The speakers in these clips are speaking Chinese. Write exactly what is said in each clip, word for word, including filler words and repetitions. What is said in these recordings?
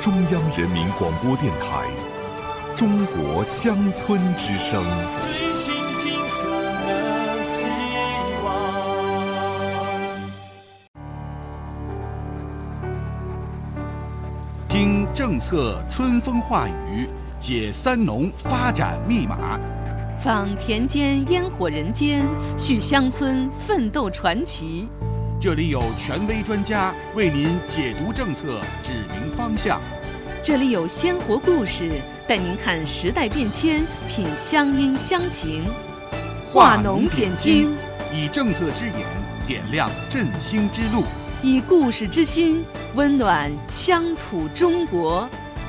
中央人民广播电台《中国乡村之声》。 最亲近色的希望。 听政策春风化雨，解三农发展密码。 访田间烟火人间，续乡村奋斗传奇。 这里有权威专家为您解读政策，指明方向。 这里有鲜活故事，带您看时代变迁，品乡音乡情。话农点睛， 以政策之眼点亮振兴之路， 以故事之心温暖乡土中国。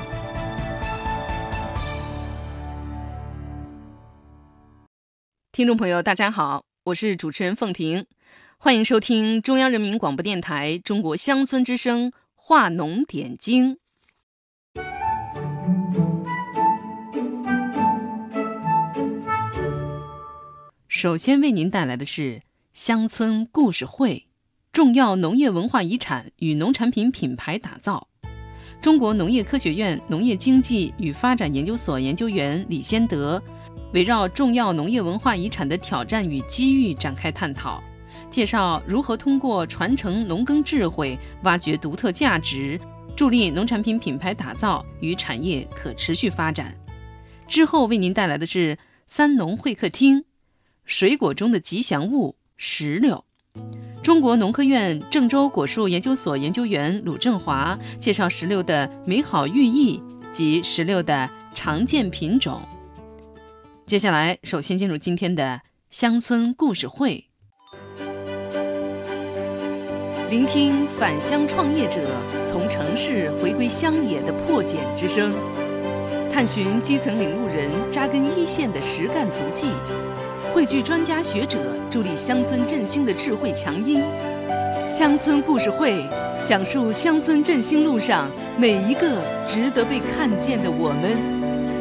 听众朋友，大家好，我是主持人凤婷，欢迎收听中央人民广播电台中国乡村之声话农点睛。首先为您带来的是乡村故事会，重要农业文化遗产与农产品品牌打造。中国农业科学院农业经济与发展研究所研究员李先德围绕重要农业文化遗产的挑战与机遇展开探讨，介绍如何通过传承农耕智慧，挖掘独特价值，助力农产品品牌打造与产业可持续发展。之后为您带来的是三农会客厅，水果中的吉祥物石榴。中国农科院郑州果树研究所研究员鲁正华介绍石榴的美好寓意及石榴的常见品种。接下来首先进入今天的乡村故事会，聆听返乡创业者从城市回归乡野的破茧之声，探寻基层领路人扎根一线的实干足迹，汇聚专家学者助力乡村振兴的智慧强音。乡村故事会讲述乡村振兴路上每一个值得被看见的我们。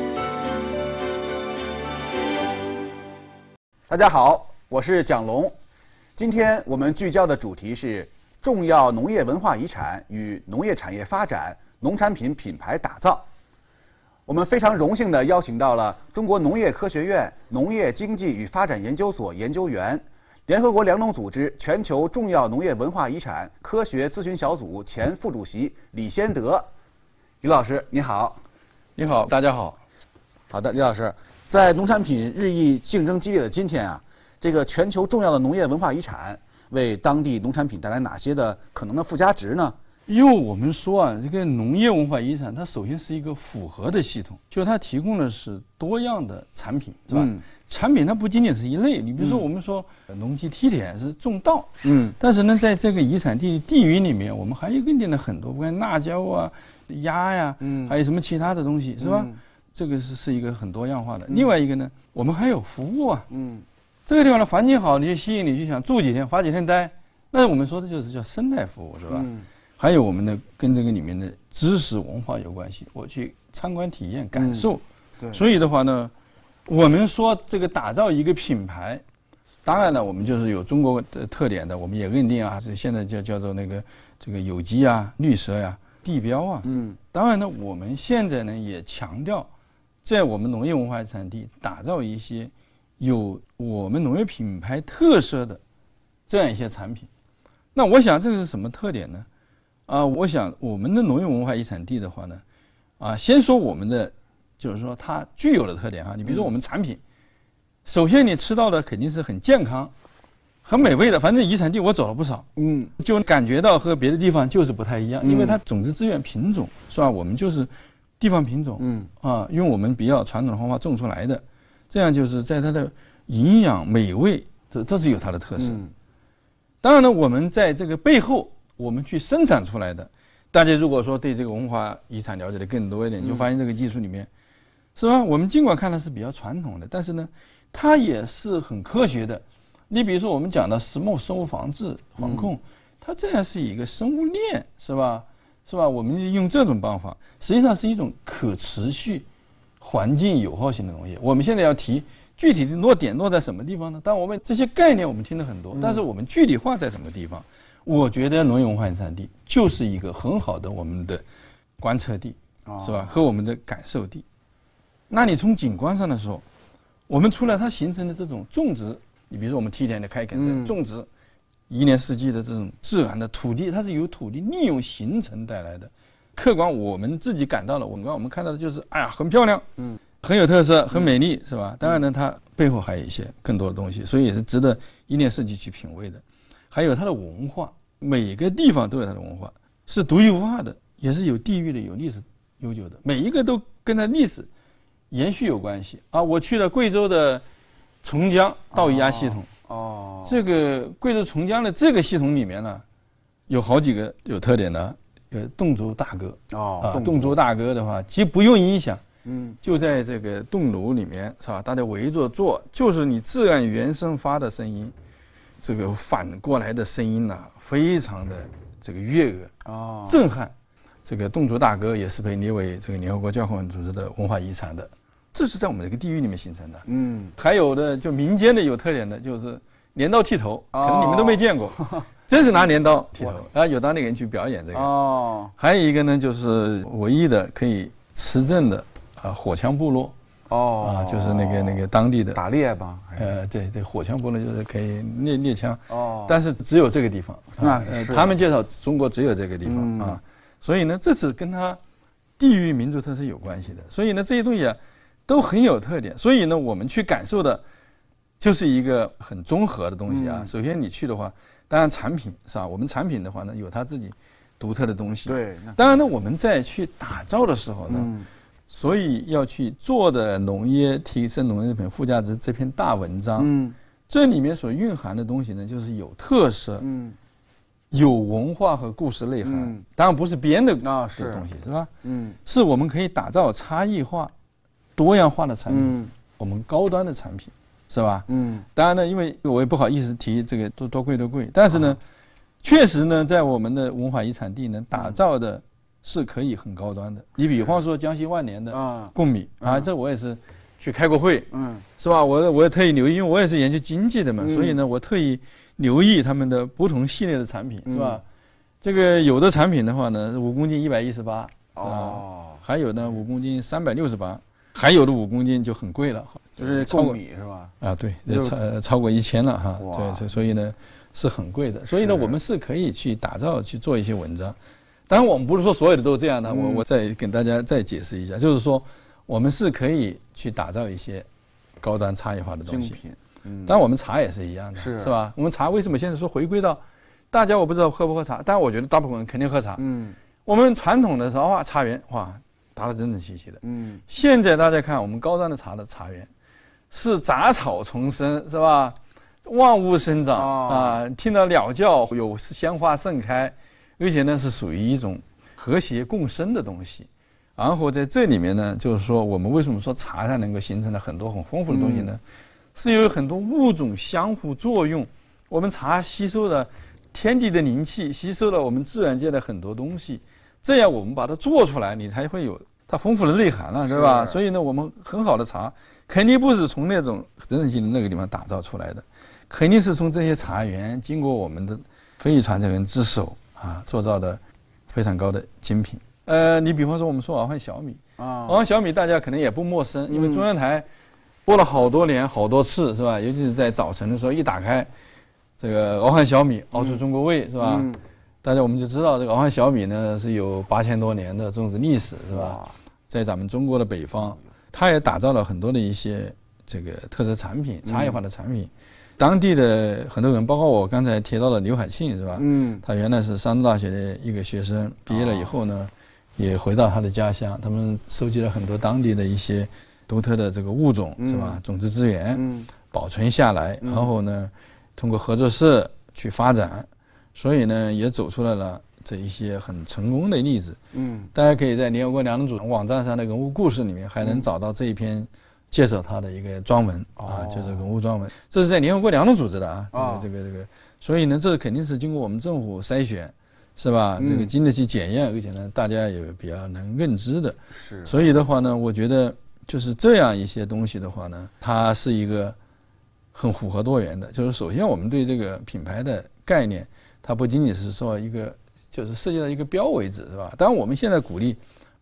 大家好，我是蒋龙。今天我们聚焦的主题是重要农业文化遗产与农业产业发展、农产品品牌打造。我们非常荣幸地邀请到了中国农业科学院农业经济与发展研究所研究员、联合国粮农组织全球重要农业文化遗产科学咨询小组前副主席李先德。李老师，你好。 你好，大家好。 好的，李老师，在农产品日益竞争激烈的今天啊，这个全球重要的农业文化遗产为当地农产品带来哪些的可能的附加值呢？ 因为我们说啊，这个农业文化遗产它首先是一个复合的系统，就是它提供的是多样的产品，是吧？嗯、产品它不仅仅是一类，你比如说我们说农机梯田是种稻，嗯，但是呢，在这个遗产地地域里面，我们还有跟进了很多，不管辣椒啊、鸭呀，嗯，还有什么其他的东西，是吧？嗯、这个是是一个很多样化的。嗯、另外一个呢，我们还有服务啊，嗯，这个地方的环境好，你就吸引你去想住几天、花几天待，那我们说的就是叫生态服务，是吧？嗯，还有我们的跟这个里面的知识文化有关系，我去参观体验感受，嗯、对，所以的话呢，我们说这个打造一个品牌，当然了，我们就是有中国的特点的，我们也认定啊，是现在叫叫做那个这个有机啊、绿色呀、啊、地标啊，嗯，当然呢，我们现在呢也强调，在我们农业文化遗产地打造一些有我们农业品牌特色的这样一些产品。那我想这个是什么特点呢？啊，我想我们的农业文化遗产地的话呢，啊，先说我们的，就是说它具有的特点啊。你比如说我们产品，嗯、首先你吃到的肯定是很健康、很美味的。反正遗产地我走了不少，嗯，就感觉到和别的地方就是不太一样，嗯、因为它种子资源品种是吧？我们就是地方品种，嗯，啊，用我们比较传统的方法种出来的，这样就是在它的营养、美味，这都是有它的特色。嗯、当然呢，我们在这个背后。我们去生产出来的，大家如果说对这个文化遗产了解的更多一点，就发现这个技术里面，是吧？我们尽管看它是比较传统的，但是呢，它也是很科学的。你比如说我们讲的石墨生物防治防控，它这样是一个生物链，是吧？是吧？我们用这种办法，实际上是一种可持续、环境友好型的农业。我们现在要提具体的落点落在什么地方呢？当然，我们这些概念我们听了很多，但是我们具体化在什么地方？我觉得农业文化遗产地就是一个很好的我们的观测地， 是吧？和我们的感受地。那你从景观上来说，我们除了它形成的这种种植，你比如说我们梯田的开垦的种植，一年四季的这种自然的土地，它是由土地利用形成带来的。客观我们自己感到了，我们我们看到的就是，哎呀，很漂亮，嗯，很有特色，很美丽，是吧？当然呢，它背后还有一些更多的东西，所以也是值得一年四季去品味的。还有它的文化，每个地方都有它的文化，是独一无二的，也是有地域的、有历史悠久的，每一个都跟它历史延续有关系啊。我去了贵州的从江稻遗崖系统，哦，这个贵州从江的这个系统里面呢，有好几个有特点的。呃，侗族大歌哦，啊，侗族大歌的话，既不用音响，嗯，就在这个侗炉里面，是吧？大家围着坐，就是你自然原生发的声音，这个反过来的声音呢、啊，非常的这个悦耳哦，震撼。这个侗族大歌也是被列为这个联合国教科文组织的文化遗产的，这是在我们这个地域里面形成的。嗯，还有的就民间的有特点的，就是镰刀剃头，可能你们都没见过。哦真是拿镰刀剃头啊！有当地人去表演这个哦。还有一个呢，就是唯一的可以持证的啊，火枪部落哦，啊，就是那个那个当地的打猎吧？ 呃，对对，火枪部落就是可以猎猎枪哦，但是只有这个地方。 那是他们介绍中国只有这个地方啊，所以呢，这是跟它地域民族特色有关系的。所以呢，这些东西啊都很有特点。所以呢，我们去感受的，就是一个很综合的东西啊。首先你去的话。当然，产品是吧？我们产品的话呢，有它自己独特的东西。 对。 当然呢，我们在去打造的时候呢，嗯、所以要去做的农业提升农业品附加值这篇大文章，嗯，这里面所蕴含的东西呢，就是有特色，嗯，有文化和故事内涵。嗯、当然不是编的啊，是东西是吧？嗯，是我们可以打造差异化、多样化的产品，嗯、我们高端的产品。是吧？嗯，当然呢，因为我也不好意思提这个多多贵多贵，但是呢，确实呢，在我们的文化遗产地呢，打造的是可以很高端的。你比方说江西万年的贡米啊，这我也是去开过会，嗯，是吧？我我也特意留意，因为我也是研究经济的嘛，所以呢，我特意留意他们的不同系列的产品，是吧？这个有的产品的话呢，五公斤一百一十八，哦，还有呢五公斤三百六十八，还有的五公斤就很贵了。 就是贡米是吧？ 啊，对，超超过一千了哈。对，所以呢是很贵的。所以呢，我们是可以去打造、去做一些文章。当然，我们不是说所有的都是这样的。我我再跟大家再解释一下，就是说我们是可以去打造一些高端差异化的东西。 精品。嗯。 当然，我们茶也是一样的，是是吧？我们茶为什么现在说回归到大家我不知道喝不喝茶，但我觉得大部分人肯定喝茶。嗯。我们传统的时候哇，茶园哇打得整整齐齐的。嗯。现在大家看我们高端的茶的茶园。是杂草丛生，是吧？万物生长、哦、啊，听到鸟叫，有鲜花盛开，而且呢是属于一种和谐共生的东西。然后在这里面呢，就是说我们为什么说茶它能够形成了很多很丰富的东西呢？嗯、是有很多物种相互作用。我们茶吸收了天地的灵气，吸收了我们自然界的很多东西，这样我们把它做出来，你才会有它丰富的内涵了，对吧？所以呢，我们很好的茶。肯定不是从那种整整齐齐的那个地方打造出来的，肯定是从这些茶园经过我们的非遗传承人之手啊做造的非常高的精品。呃，你比方说我们说敖汉小米啊，敖汉小米大家可能也不陌生，因为中央台播了好多年好多次，是吧？尤其是在早晨的时候一打开这个敖汉小米熬出中国味，是吧？大家我们就知道这个敖汉小米呢是有八千多年的种植历史，是吧？在咱们中国的北方。他也打造了很多的一些这个特色产品、差异化的产品。当地的很多人，包括我刚才提到的刘海庆，是吧？嗯，他原来是山东大学的一个学生，毕业了以后呢，也回到他的家乡，他们收集了很多当地的一些独特的这个物种，是吧？种子资源，保存下来，然后呢，通过合作社去发展，所以呢，也走出来了。这一些很成功的例子，嗯，大家可以在联合国粮农组网站上的人物故事里面，还能找到这一篇介绍他的一个专文、嗯、啊，就是人物专文。这是在联合国粮农组织的啊，哦、这个这个，所以呢，这肯定是经过我们政府筛选，是吧？嗯、这个经得起检验，而且呢，大家也比较能认知的。是。所以的话呢，我觉得就是这样一些东西的话呢，它是一个很符合多元的。就是首先，我们对这个品牌的概念，它不仅仅是说一个。就是涉及到一个标为止，是吧？当然，我们现在鼓励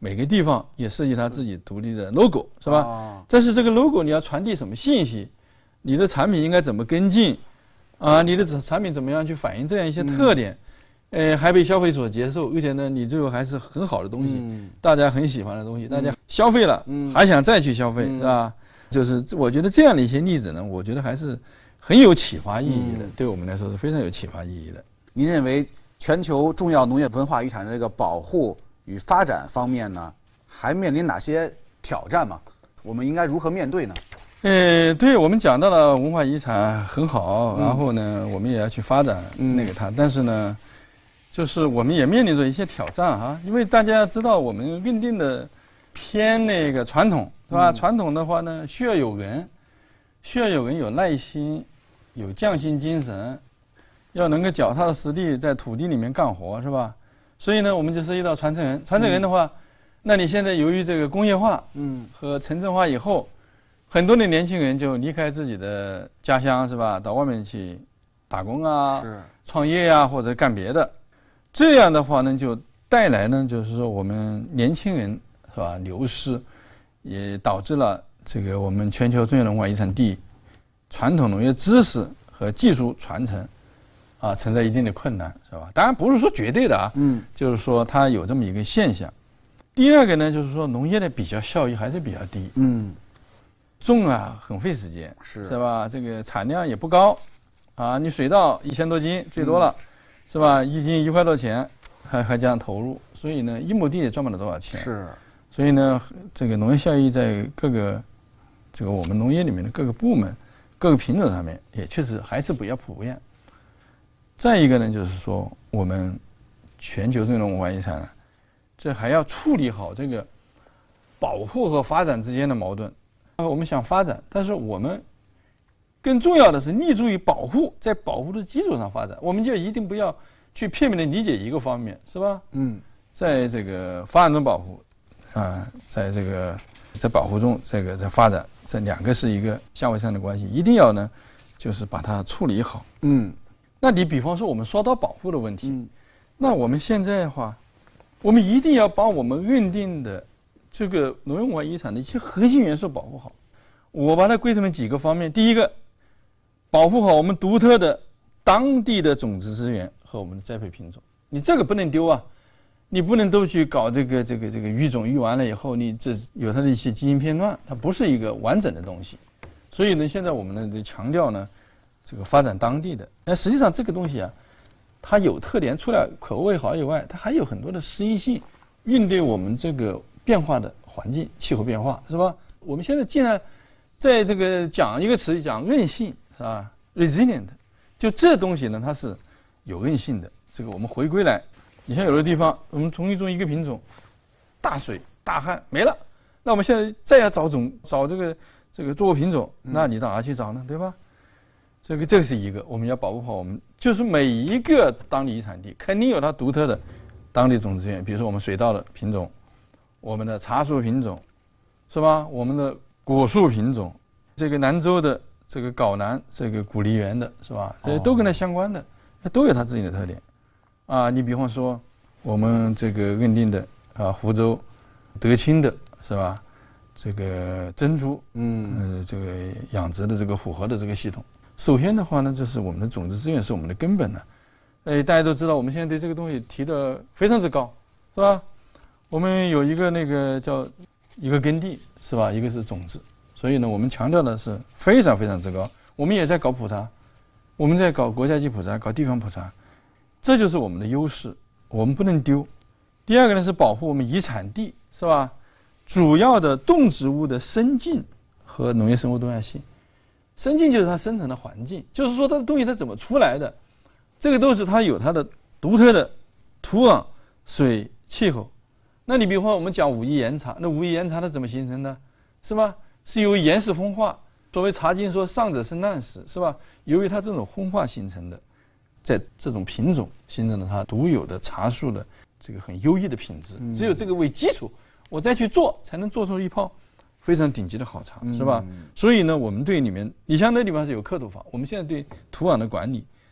每个地方也设计它自己独立的 logo， 是吧？ 哦、 但是这个 logo 你要传递什么信息？你的产品应该怎么跟进？啊，你的产品怎么样去反映这样一些特点？嗯、呃，还被消费所接受，而且呢，你最后还是很好的东西，嗯、大家很喜欢的东西，嗯、大家消费了，嗯、还想再去消费，嗯、是吧？就是我觉得这样的一些例子呢，我觉得还是很有启发意义的，嗯、对我们来说是非常有启发意义的。 您认为全球重要农业文化遗产的这个保护与发展方面呢，还面临哪些挑战吗？我们应该如何面对呢？ 呃，对，我们讲到了文化遗产很好，然后呢，我们也要去发展那个它，但是呢，就是我们也面临着一些挑战哈，因为大家知道我们认定的偏那个传统是吧？传统的话呢，需要有人，需要有人有耐心，有匠心精神，要能够脚踏实地在土地里面干活是吧？所以呢，我们就涉及到传承人，传承人的话，那你现在由于这个工业化，嗯，和城镇化以后。很多的年轻人就离开自己的家乡是吧，到外面去打工啊，创业啊，或者干别的。这样的话呢，就带来呢，就是说我们年轻人是吧流失，也导致了这个我们全球重要文化遗产地传统农业知识和技术传承啊存在一定的困难是吧？当然不是说绝对的啊，嗯，就是说它有这么一个现象。第二个呢，就是说农业的比较效益还是比较低，嗯。种啊很费时间，是是吧？这个产量也不高，啊，你水稻一千多斤最多了，嗯、是吧？一斤一块多钱，还还这样投入，所以呢，一亩地也赚不了多少钱。是，所以呢，这个农业效益在各个这个我们农业里面的各个部门、各个品种上面，也确实还是比较普遍。再一个呢，就是说我们全球重要文化遗产，这还要处理好这个保护和发展之间的矛盾。我们想发展，但是我们更重要的是立足于保护，在保护的基础上发展。我们就一定不要去片面的理解一个方面，是吧？嗯，在这个发展中保护，啊，在这个在保护中这个在发展，这两个是一个相互相的关系，一定要呢，就是把它处理好。嗯，那你比方说我们说到保护的问题，嗯、那我们现在的话，我们一定要把我们认定的。这个农业文化遗产的一些核心元素保护好，我把它归成为几个方面。第一个，保护好我们独特的当地的种子资源和我们的栽培品种，你这个不能丢啊，你不能都去搞这个这个这个育种，育完了以后，你这有它的一些基因片段，它不是一个完整的东西。所以呢，现在我们呢强调呢，这个发展当地的。那实际上这个东西啊，它有特点，除了口味好以外，它还有很多的适应性，应对我们这个。变化的环境，气候变化是吧？我们现在既然在这个讲一个词，讲韧性是吧 ？resilient， 就这东西呢，它是有韧性的。这个我们回归来，你像有的地方，我们重新种一个品种，大水大旱没了，那我们现在再要找种找这个这个作物品种，那你到哪去找呢？对吧？这个这个是一个，我们要保护好我们，就是每一个当地遗产地肯定有它独特的当地种子资源，比如说我们水稻的品种。我们的茶树品种，是吧？我们的果树品种，这个兰州的这个皋南这个古梨园的是吧？这都跟它相关的，都有它自己的特点。啊，你比方说我们这个认定的啊，湖州德清的是吧？这个珍珠，嗯，呃，这个养殖的这个符合的这个系统。首先的话呢，就是我们的种子资源是我们的根本呢。哎，大家都知道，我们现在对这个东西提的非常之高，是吧？我们有一个那个叫一个耕地是吧？一个是种子，所以呢，我们强调的是非常非常之高。我们也在搞普查，我们在搞国家级普查，搞地方普查，这就是我们的优势，我们不能丢。第二个呢是保护我们遗产地是吧？主要的动植物的生境和农业生物多样性。生境就是它生成的环境，就是说它的东西它怎么出来的，这个都是它有它的独特的土壤、水、气候。那你比如说我们讲武夷岩茶，那武夷岩茶它怎么形成的，是吧？是由于岩石风化，所谓茶经说上者生烂石，是吧？由于它这种风化形成的，在这种品种形成了它独有的茶树的这个很优异的品质，只有这个为基础，我再去做，才能做出一泡非常顶级的好茶，是吧？所以呢，我们对里面，你像那地方是有刻土法，我们现在对土壤的管理，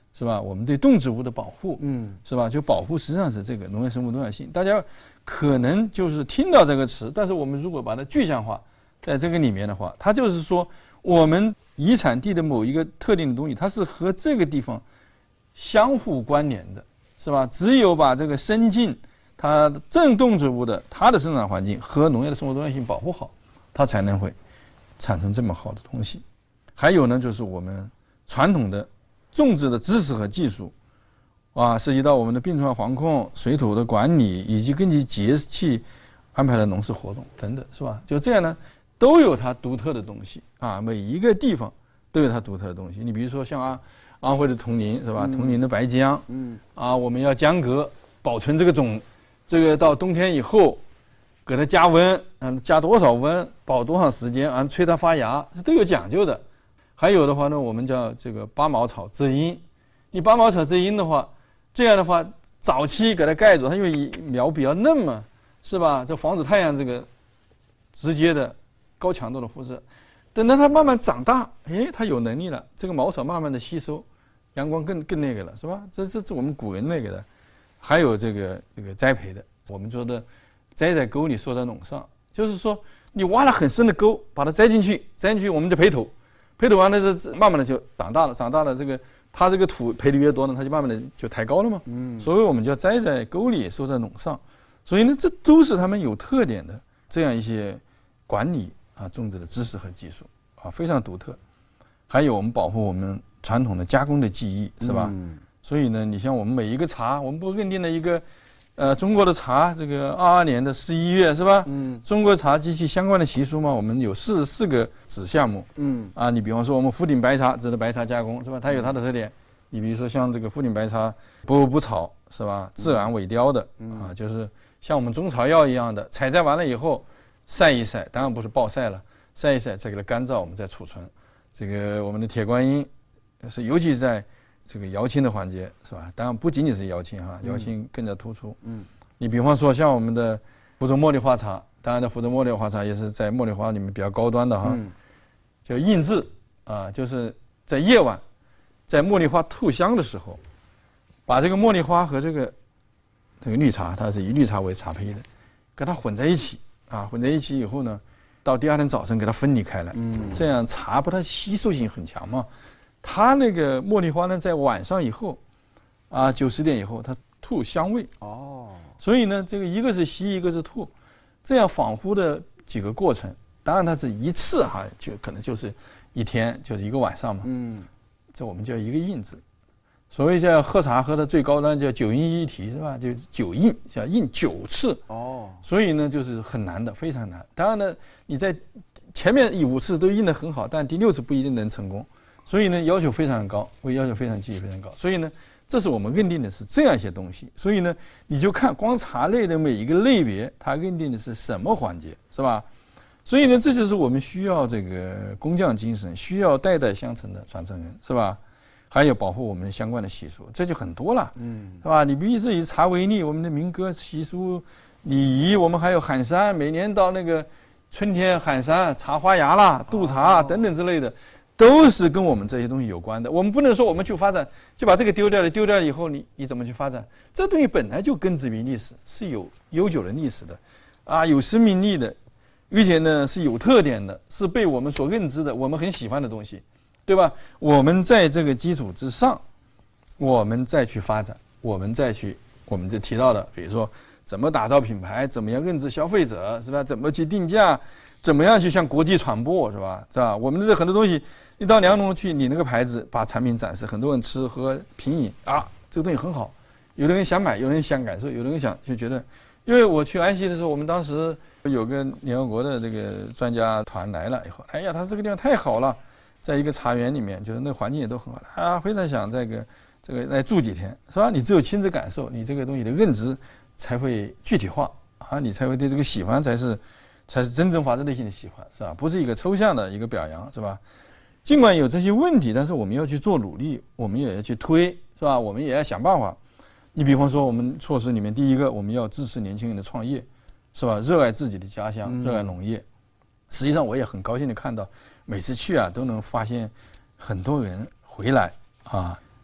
是吧？我们对动植物的保护，嗯，是吧？就保护实际上是这个农业生物多样性。大家可能就是听到这个词，但是我们如果把它具象化，在这个里面的话，它就是说我们遗产地的某一个特定的东西，它是和这个地方相互关联的，是吧？只有把这个生境、它正动植物的它的生长环境和农业的生物多样性保护好，它才能会产生这么好的东西。还有呢，就是我们传统的种植的知识和技术，啊，涉及到我们的病虫害防控、水土的管理，以及根据节气安排的农事活动等等，是吧？就这样呢，都有它独特的东西啊，每一个地方都有它独特的东西。你比如说像安安徽的铜陵，是吧？铜陵的白姜，嗯，啊，我们要江革保存这个种，这个到冬天以后，给它加温，嗯，加多少温，保多长时间，啊，催它发芽，这都有讲究的。还有的话呢，我们叫这个八毛草遮阴。你八毛草遮阴的话，这样的话，早期给它盖住，它因为苗比较嫩嘛，是吧？这防止太阳这个直接的高强度的辐射。等到它慢慢长大，哎，它有能力了，这个毛草慢慢的吸收阳光更更那个了，是吧？这这是我们古人那个的。还有这个这个栽培的，我们说的栽在沟里，收在垄上，就是说你挖了很深的沟，把它栽进去，栽进去我们就培土。培土完了是慢慢的就长大了，长大了这个它这个土培的越多呢，它就慢慢的就抬高了嘛。嗯，所以我们就要栽在沟里，收在垄上。所以呢，这都是他们有特点的这样一些管理啊种植的知识和技术啊，非常独特。还有我们保护我们传统的加工的技艺，是吧？嗯。所以呢，你像我们每一个茶，我们不认定了一个。呃，中国的茶，这个二二年的十一月是吧？嗯，中国茶及其相关的习俗嘛，我们有四十四个子项目。嗯，啊，你比方说我们福鼎白茶指的白茶加工是吧？它有它的特点。你比如说像这个福鼎白茶不不炒是吧？自然萎凋的啊，就是像我们中草药一样的，采摘完了以后晒一晒，当然不是暴晒了，晒一晒再给它干燥，我们再储存。这个我们的铁观音是尤其在。这个摇青的环节是吧？当然不仅仅是摇青哈，摇青更加突出。嗯，你比方说像我们的福州茉莉花茶，当然的福州茉莉花茶也是在茉莉花里面比较高端的哈。嗯，叫印制啊，就是在夜晚，在茉莉花吐香的时候，把这个茉莉花和这个这个绿茶，它是以绿茶为茶胚的，跟它混在一起啊，混在一起以后呢，到第二天早晨给它分离开来。嗯，这样茶不它吸收性很强嘛。它那个茉莉花呢，在晚上以后，啊九十点以后，它吐香味哦，所以呢，这个一个是吸，一个是吐，这样仿佛的几个过程，当然它是一次哈，就可能就是一天，就是一个晚上嘛，嗯，这我们叫一个印制，所谓叫喝茶喝的最高端叫九印一体是吧？就九印，叫印九次哦，所以呢就是很难的，非常难。当然呢，你在前面五次都印得很好，但第六次不一定能成功。所以呢，要求非常高，会要求非常技艺非常高。所以呢，这是我们认定的是这样一些东西。所以呢，你就看光茶类的每一个类别，它认定的是什么环节，是吧？所以呢，这就是我们需要这个工匠精神，需要代代相承的传承人，是吧？还有保护我们相关的习俗，这就很多了，嗯，是吧？你比如说以茶为例，我们的民歌习俗、礼仪，我们还有喊山，每年到那个春天喊山，茶花芽啦、渡茶等等之类的。都是跟我们这些东西有关的，我们不能说我们去发展就把这个丢掉了，丢掉了以后你你怎么去发展？这东西本来就根植于历史，是有悠久的历史的，啊，有生命力的，而且呢是有特点的，是被我们所认知的，我们很喜欢的东西，对吧？我们在这个基础之上，我们再去发展，我们再去，我们就提到的，比如说怎么打造品牌，怎么样认知消费者，是吧？怎么去定价？怎么样去向国际传播，是吧？是吧？我们的很多东西，你到梁农去，你那个牌子把产品展示，很多人吃喝品饮啊，这个东西很好。有的人想买，有的人想感受，有的人想就觉得，因为我去安溪的时候，我们当时有个联合国的这个专家团来了以后，哎呀，他这个地方太好了，在一个茶园里面，就是那环境也都很好，啊，非常想这个这个来住几天，是吧？你只有亲自感受，你这个东西的认知才会具体化啊，你才会对这个喜欢才是。才是真正发自内心的喜欢，是吧？不是一个抽象的一个表扬，是吧？尽管有这些问题，但是我们要去做努力，我们也要去推，是吧？我们也要想办法。你比方说，我们措施里面第一个，我们要支持年轻人的创业，是吧？热爱自己的家乡，热爱农业。实际上，我也很高兴的看到，每次去啊，都能发现很多人回来啊，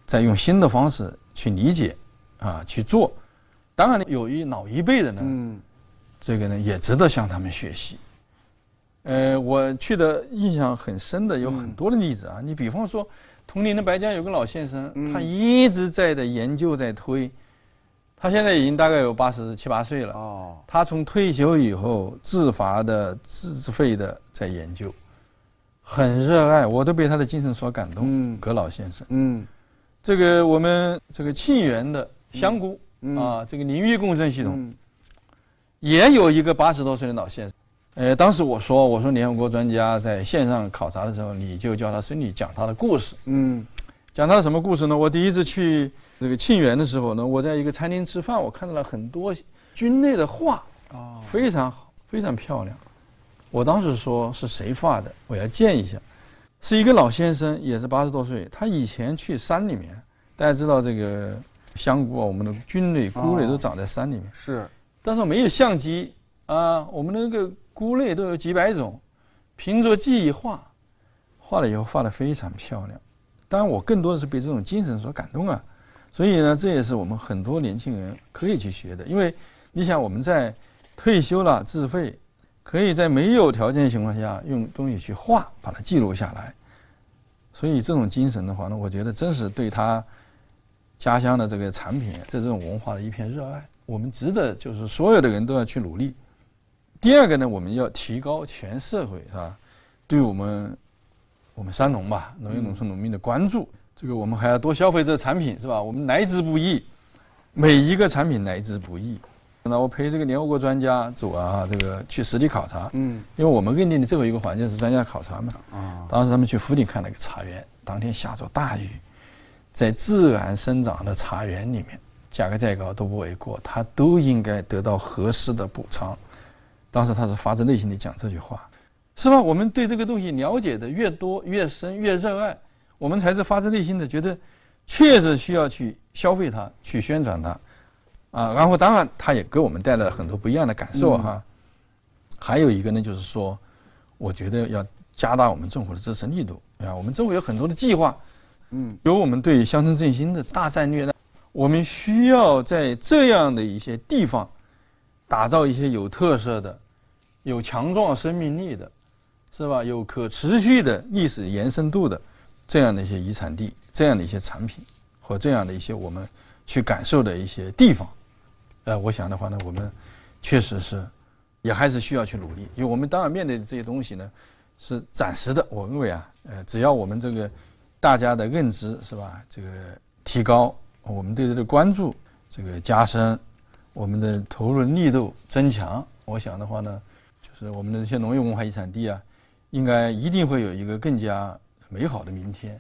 再用新的方式去理解啊去做。当然有一老一辈的呢，嗯，这个呢也值得向他们学习。呃，我去的印象很深的有很多的例子啊，嗯、你比方说铜陵的白江有个老先生，嗯、他一直在的研究在推，他现在已经大概有八十七八岁了。哦，他从退休以后自发的、自费的在研究，很热爱，我都被他的精神所感动。嗯，葛老先生，嗯，这个我们这个沁园的香菇、嗯、啊，这个淋浴共生系统，嗯、也有一个八十多岁的老先生。呃，当时我说，我说联合国专家在线上考察的时候，你就叫他孙女讲他的故事。嗯，讲他的什么故事呢？我第一次去这个沁园的时候呢，我在一个餐厅吃饭，我看到了很多军内的画，哦，非常好，非常漂亮。我当时说是谁画的，我要见一下。是一个老先生，也是八十多岁，他以前去山里面，大家知道这个香菇啊，我们的菌类、菇类都长在山里面。哦、是，但是没有相机啊，我们那个菇类都有几百种，凭着记忆画，画了以后画得非常漂亮。当然，我更多的是被这种精神所感动啊。所以呢，这也是我们很多年轻人可以去学的。因为你想，我们在退休了自费，可以在没有条件的情况下用东西去画，把它记录下来。所以这种精神的话呢，我觉得真是对他家乡的这个产品，在这种文化的一片热爱。我们值得就是所有的人都要去努力。第二个呢，我们要提高全社会是吧，对我们我们三农吧，农业农村农民的关注。这个我们还要多消费这个产品是吧？我们来之不易，每一个产品来之不易。那我陪这个联合国专家组啊，这个去实地考察。嗯，因为我们认定的最后一个环节是专家考察嘛。啊，当时他们去福鼎看了个茶园，当天下着大雨，在自然生长的茶园里面，价格再高都不为过，它都应该得到合适的补偿。当时他是发自内心的讲这句话，是吧？我们对这个东西了解的越多、越深、越热爱，我们才是发自内心的觉得确实需要去消费它、去宣传它，啊，然后当然它也给我们带来了很多不一样的感受哈。嗯、还有一个呢，就是说，我觉得要加大我们政府的支持力度啊。我们政府有很多的计划，嗯，有我们对乡村振兴的大战略，我们需要在这样的一些地方打造一些有特色的、有强壮生命力的，是吧？有可持续的历史延伸度的这样的一些遗产地，这样的一些产品和这样的一些我们去感受的一些地方。呃，我想的话呢，我们确实是也还是需要去努力，因为我们当然面对的这些东西呢是暂时的。我认为啊，呃，只要我们这个大家的认知是吧，这个提高，我们对这个关注这个加深，我们的投入力度增强，我想的话呢，就是我们的这些农业文化遗产地啊，应该一定会有一个更加美好的明天。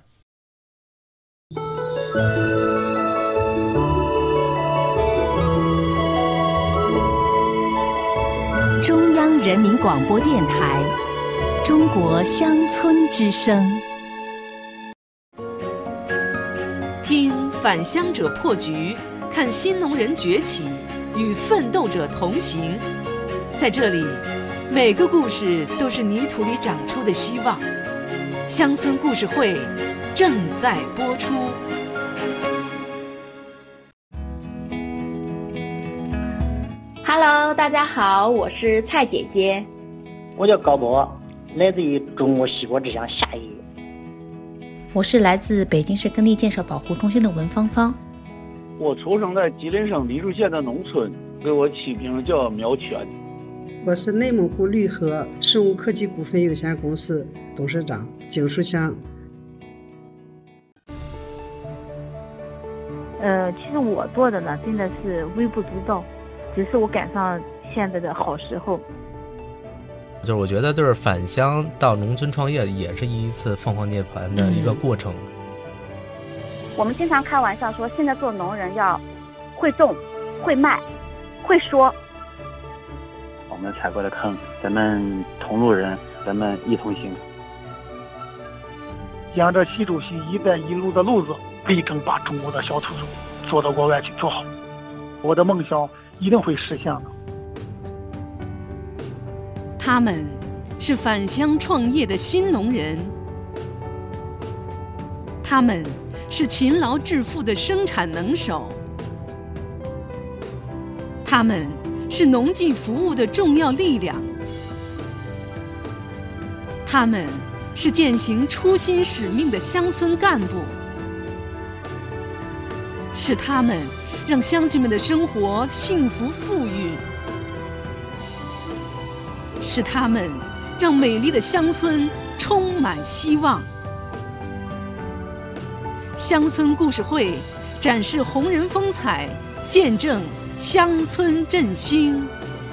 中央人民广播电台《中国乡村之声》， 听返乡者破局，看新农人崛起，与奋斗者同行。在这里，每个故事都是泥土里长出的希望。乡村故事会正在播出。 Hello， 大家好，我是蔡姐姐。 我叫高博，来自于中国西国之乡夏邑。 我是来自北京市耕地建设保护中心的文芳芳。 我出生在吉林省黎树县的农村，给我起名叫苗全。 我是内蒙古绿河生物科技股份有限公司董事长景书香。 呃，其实我做的呢，真的是微不足道，只是我赶上现在的好时候。 就是我觉得，就是返乡到农村创业，也是一次凤凰涅槃的一个过程。 嗯、我们经常开玩笑说，现在做农人要会种、会卖、会说。 我们踩过的坑，咱们同路人，咱们一同行。 沿着习主席“一带一路”的路子，力争把中国的小土豆做到国外去做好。我的梦想一定会实现的。 他们是返乡创业的新农人，他们是勤劳致富的生产能手，他们是农技服务的重要力量，他们是践行初心使命的乡村干部，是他们让乡亲们的生活幸福富裕，是他们让美丽的乡村充满希望。乡村故事会展示红人风采，见证乡村振兴。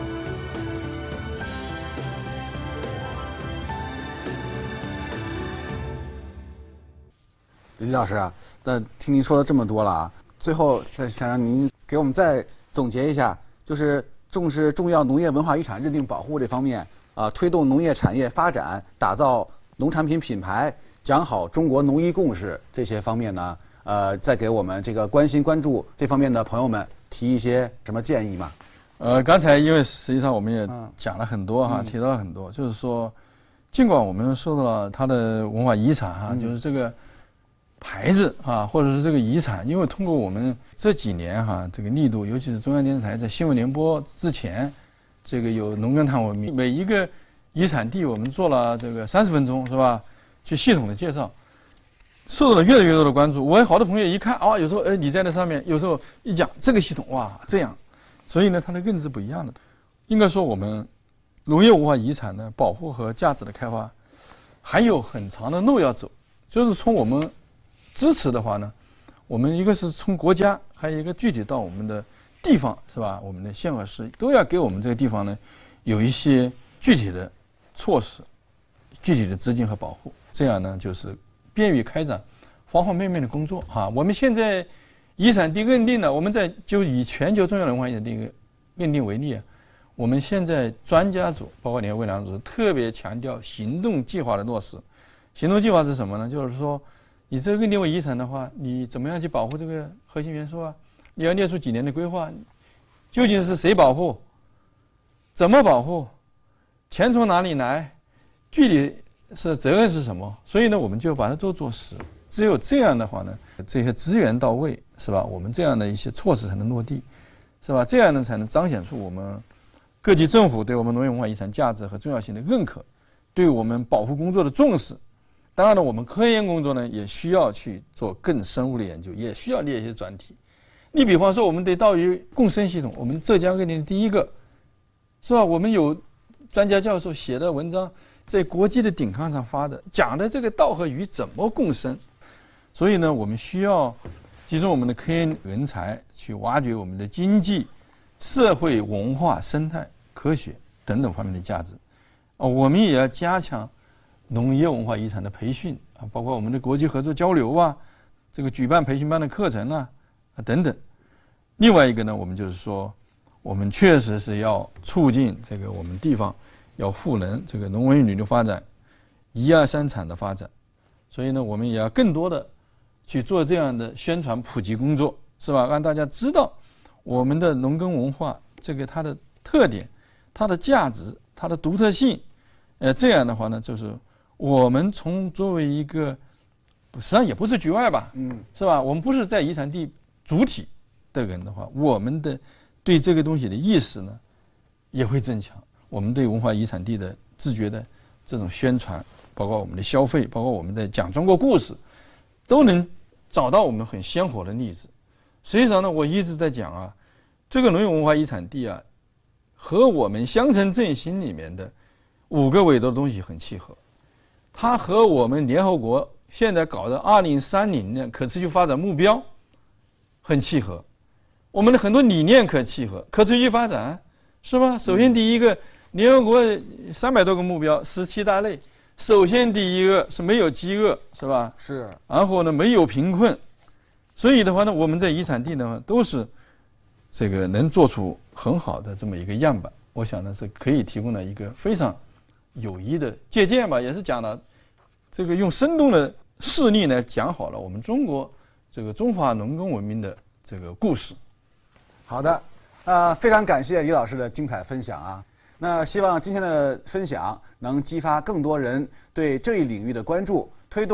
李老师啊，那听您说了这么多了啊，最后再想让您给我们再总结一下，就是重视重要农业文化遗产认定保护这方面啊，推动农业产业发展，打造农产品品牌，讲好中国农医共识这些方面呢，呃，再给我们这个关心关注这方面的朋友们提一些什么建议吗？ 呃，刚才因为实际上我们也讲了很多哈， 嗯、 提到了很多，就是说，尽管我们受到了它的文化遗产哈，嗯、就是这个牌子啊，或者是这个遗产，因为通过我们这几年哈，这个力度，尤其是中央电视台在新闻联播之前，这个有农耕探文明，每一个遗产地我们做了这个三十分钟是吧？去系统的介绍，受到了越来越多的关注。我有好多朋友一看啊，有时候哎你在那上面，有时候一讲这个系统哇这样，所以呢它的认知不一样的。应该说我们农业文化遗产的保护和价值的开发还有很长的路要走。就是从我们支持的话呢，我们一个是从国家，还有一个具体到我们的地方是吧？我们的县和市都要给我们这个地方呢有一些具体的措施、具体的资金和保护。这样呢，就是便于开展方方面面的工作哈。我们现在遗产地认定呢，我们在就以全球重要文化遗产地认定为例啊，我们现在专家组包括联合会两组特别强调行动计划的落实。行动计划是什么呢？就是说，你这个认定为遗产的话，你怎么样去保护这个核心元素啊？你要列出几年的规划，究竟是谁保护？怎么保护？钱从哪里来？具体是责任是什么？所以呢，我们就把它都做实。只有这样的话呢，这些资源到位，是吧？我们这样的一些措施才能落地，是吧？这样呢，才能彰显出我们各级政府对我们农业文化遗产价值和重要性的认可，对我们保护工作的重视。当然了，我们科研工作呢，也需要去做更深入的研究，也需要列一些专题。你比方说，我们对稻鱼共生系统，我们浙江认定的第一个，是吧？我们有专家教授写的文章。在国际的顶刊上发的，讲的这个稻和鱼怎么共生，所以呢，我们需要集中我们的科研人才去挖掘我们的经济、社会、文化、生态、科学等等方面的价值。啊，我们也要加强农业文化遗产的培训啊，包括我们的国际合作交流啊，这个举办培训班的课程啊，啊等等。另外一个呢，我们就是说，我们确实是要促进这个我们地方。要赋能这个农文旅游发展、一二三产的发展，所以呢，我们也要更多的去做这样的宣传普及工作，是吧？让大家知道我们的农耕文化这个它的特点、它的价值、它的独特性。呃，这样的话呢，就是我们从作为一个，实际上也不是局外吧，嗯，是吧？我们不是在遗产地主体的人的话，我们的对这个东西的意识呢，也会增强。我们对文化遗产地的自觉的这种宣传，包括我们的消费，包括我们的讲中国故事，都能找到我们很鲜活的例子。实际上呢，我一直在讲啊，这个农业文化遗产地啊，和我们乡村振兴里面的五个维度的东西很契合。它和我们联合国现在搞的二零三零年可持续发展目标很契合，我们的很多理念可契合，可持续发展是吧？首先第一个。联合国三百多个目标，十七大类。首先第一个是没有饥饿，是吧？ 是。 然后呢，没有贫困。所以的话呢，我们在遗产地呢，都是这个能做出很好的这么一个样板。我想呢，是可以提供了一个非常有益的借鉴吧，也是讲了这个用生动的事例呢，讲好了我们中国这个中华农耕文明的这个故事。 好的，呃，非常感谢李老师的精彩分享啊。那希望今天的分享能激发更多人对这一领域的关注，推动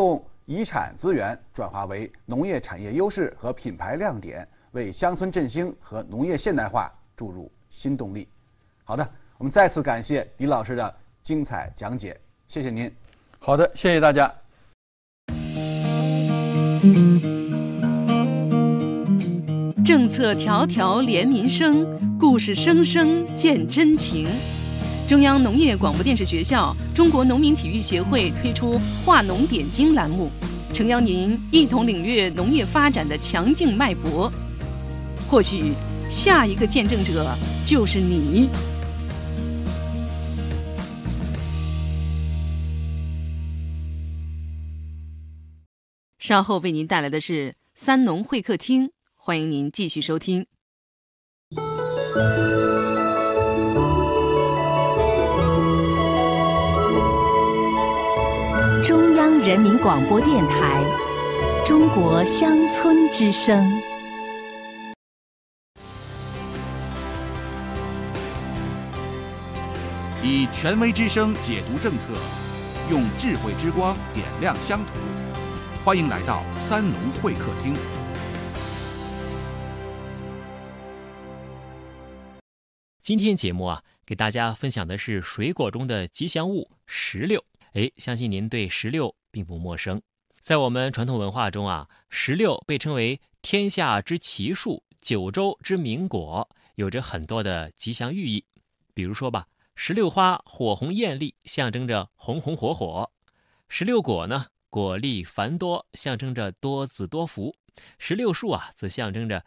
遗产资源转化为农业产业优势和品牌亮点，为乡村振兴和农业现代化注入新动力。好的，我们再次感谢李老师的精彩讲解，谢谢您。 好的，谢谢大家。 政策条条连民生，故事声声见真情。中央农业广播电视学校、中国农民体育协会推出“话农点睛”栏目，诚邀您一同领略农业发展的强劲脉搏。或许下一个见证者就是你。稍后为您带来的是三农会客厅，欢迎您继续收听。 中央人民广播电台《中国乡村之声》。 以权威之声解读政策，用智慧之光点亮乡土。欢迎来到三农会客厅。 今天节目啊，给大家分享的是水果中的吉祥物石榴。哎，相信您对石榴并不陌生。在我们传统文化中啊，石榴被称为天下之奇树，九州之名果，有着很多的吉祥寓意。比如说吧，石榴花火红艳丽，象征着红红火火；石榴果呢，果粒繁多，象征着多子多福；石榴树啊，则象征着